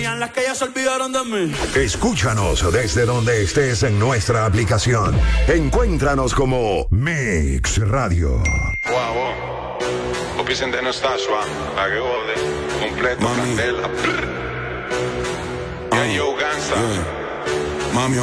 Las que ya se olvidaron de mí. Escúchanos desde donde estés en nuestra aplicación. Encuéntranos como Mix Radio. Wow. Opisen de Nastasua, a que gode, completo, candela. Ya yo, Gansa. Mami,